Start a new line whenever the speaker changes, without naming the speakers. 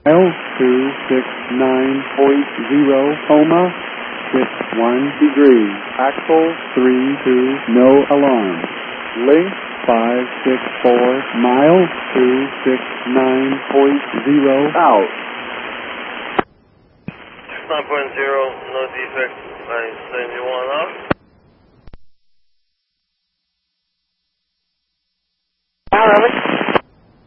269.0, coma, 61 degrees. Axle 32, no alarm. Length 564, mile 269.0, out.
9.0, no defect, I send you one up.
Hello.